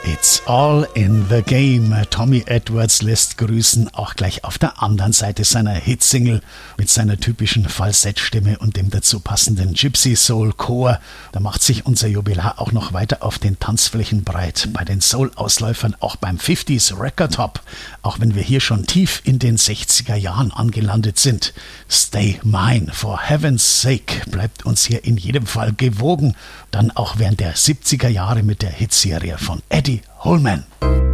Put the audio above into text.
It's all in the game. Tommy Edwards lässt grüßen, auch gleich auf der anderen Seite seiner Hitsingle mit seiner typischen Falsettstimme und dem dazu passenden Gypsy Soul Chor. Da macht sich unser Jubilar auch noch weiter auf den Tanzflächen breit, bei den Soul-Ausläufern, auch beim 50s Record Hop, auch wenn wir hier schon tief in den 60er Jahren angelandet sind. Stay Mine, for heaven's sake, bleibt uns hier in jedem Fall gewogen, dann auch während der 70er Jahre mit der Hitserie von Eddie Holman.